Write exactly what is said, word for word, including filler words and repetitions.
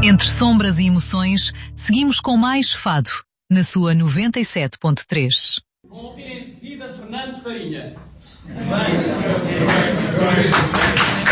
Entre sombras e emoções, seguimos com mais Fado, na sua noventa e sete ponto três. Vão ouvir em seguida Fernando Farinha.